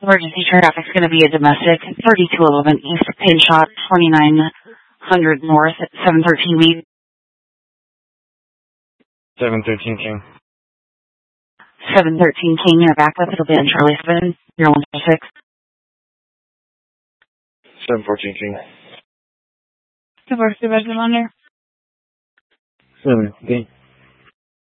Emergency traffic's going to be a domestic, 3211 East Pinshot, 2900 North, 713 Mead. 713 King. 713 King, you're back up. It'll be on Charlie 7, 0146. 714 King. Divorce supervisor on there. 7 King.